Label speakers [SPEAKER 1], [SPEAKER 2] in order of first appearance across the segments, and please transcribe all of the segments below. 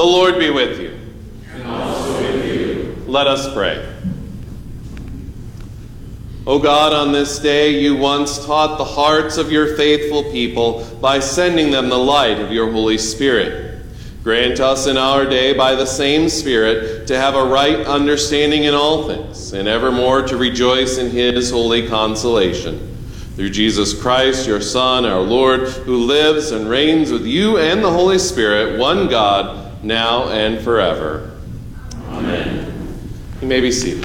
[SPEAKER 1] The Lord be with you.
[SPEAKER 2] And also with you.
[SPEAKER 1] Let us pray. O God, on this day you once taught the hearts of your faithful people by sending them the light of your Holy Spirit. Grant us in our day by the same Spirit to have a right understanding in all things, and evermore to rejoice in his holy consolation. Through Jesus Christ, your Son, our Lord, who lives and reigns with you and the Holy Spirit, one God, now and forever.
[SPEAKER 2] Amen.
[SPEAKER 1] You may be seated.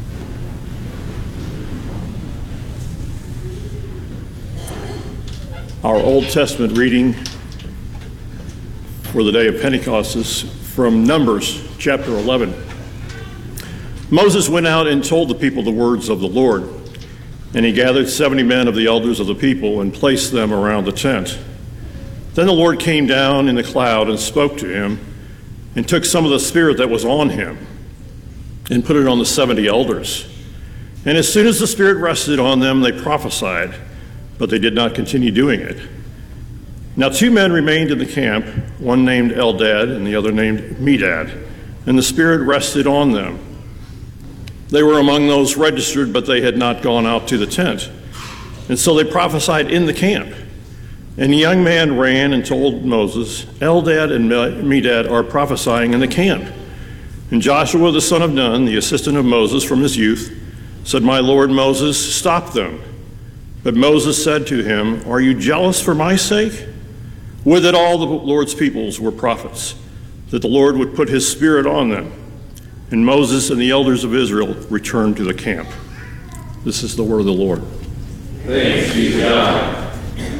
[SPEAKER 3] Our Old Testament reading for the day of Pentecost is from Numbers chapter 11. Moses went out and told the people the words of the Lord, and he gathered 70 men of the elders of the people and placed them around the tent. Then the Lord came down in the cloud and spoke to him, and took some of the Spirit that was on him and put it on the 70 elders. And as soon as the Spirit rested on them, they prophesied, but they did not continue doing it. Now 2 men remained in the camp, one named Eldad and the other named Medad, and the Spirit rested on them. They were among those registered, but they had not gone out to the tent. And so they prophesied in the camp. And the young man ran and told Moses, Eldad and Medad are prophesying in the camp. And Joshua the son of Nun, the assistant of Moses from his youth, said, My lord Moses, stop them. But Moses said to him, Are you jealous for my sake? Would that all the Lord's peoples were prophets, that the Lord would put his Spirit on them. And Moses and the elders of Israel returned to the camp. This is the word of the Lord.
[SPEAKER 2] Thanks be to God.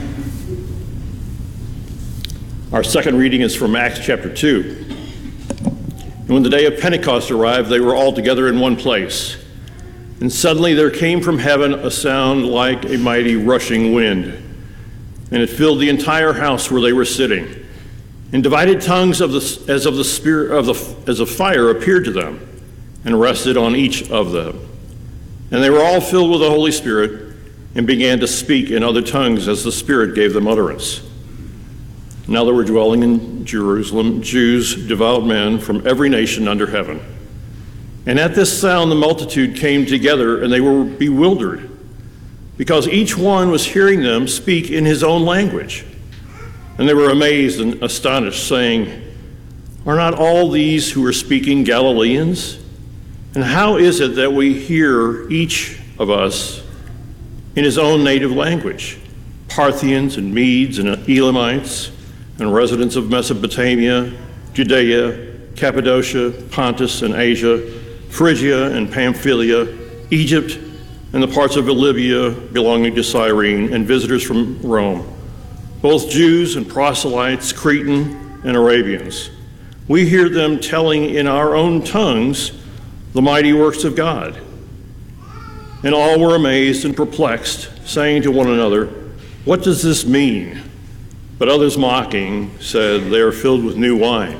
[SPEAKER 3] Our second reading is from Acts chapter 2. And when the day of Pentecost arrived, they were all together in one place. And suddenly there came from heaven a sound like a mighty rushing wind, and it filled the entire house where they were sitting. And divided tongues as of fire appeared to them, and rested on each of them. And they were all filled with the Holy Spirit, and began to speak in other tongues as the Spirit gave them utterance. Now there were dwelling in Jerusalem Jews, devout men from every nation under heaven. And at this sound the multitude came together, and they were bewildered, because each one was hearing them speak in his own language. And they were amazed and astonished, saying, Are not all these who are speaking Galileans? And how is it that we hear each of us in his own native language? Parthians and Medes and Elamites and residents of Mesopotamia, Judea, Cappadocia, Pontus and Asia, Phrygia and Pamphylia, Egypt and the parts of Libya belonging to Cyrene, and visitors from Rome, both Jews and proselytes, Cretan and Arabians. We hear them telling in our own tongues the mighty works of God. And all were amazed and perplexed, saying to one another, What does this mean? But others mocking said, They are filled with new wine.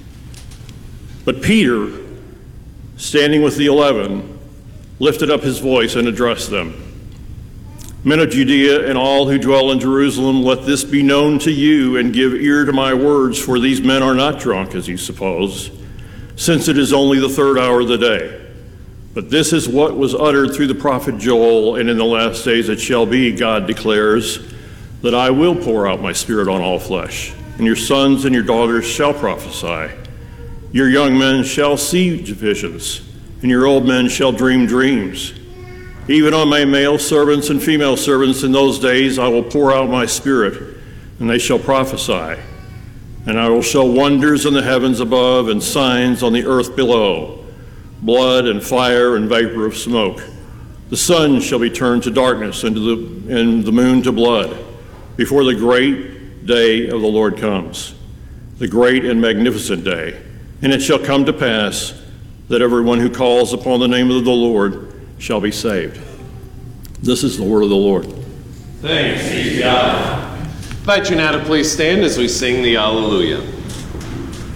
[SPEAKER 3] But Peter, standing with the 11, lifted up his voice and addressed them. Men of Judea and all who dwell in Jerusalem, let this be known to you, and give ear to my words, for these men are not drunk, as you suppose, since it is only the 3rd hour of the day. But this is what was uttered through the prophet Joel, and in the last days it shall be, God declares, that I will pour out my Spirit on all flesh, and your sons and your daughters shall prophesy. Your young men shall see visions, and your old men shall dream dreams. Even on my male servants and female servants in those days I will pour out my Spirit, and they shall prophesy. And I will show wonders in the heavens above and signs on the earth below, blood and fire and vapor of smoke. The sun shall be turned to darkness and the moon to blood, before the great day of the Lord comes, the great and magnificent day. And it shall come to pass that everyone who calls upon the name of the Lord shall be saved. This is the word of the Lord.
[SPEAKER 2] Thanks be to God.
[SPEAKER 1] I invite you now to please stand as we sing the Alleluia.